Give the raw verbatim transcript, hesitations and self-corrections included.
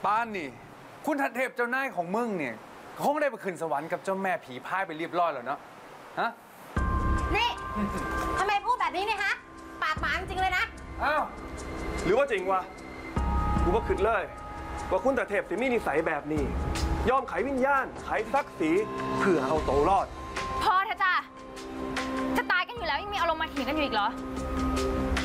ป้านนี่คุณทัดเทพเจ้านายของมึงเนี่ยคงได้ไปขึ้นสวรรค์กับเจ้าแม่ผีพายไปเรียบร้อยแล้วเนาะฮะนี่ทำไมพูดแบบนี้เนี่ยฮะปากหมาจริงเลยนะอ้าวหรือว่าจริงวะกูว่าคิดเลยว่าคุณทัดเทพสิมีนิสัยแบบนี้ยอมไขวิญญาณไขศักดิ์ศรีเพื่อเอาตัวรอดพอเถอะจ้ะจะตายกันอยู่แล้วยังมีอารมณ์มาถีกันอยู่อีกเหรอ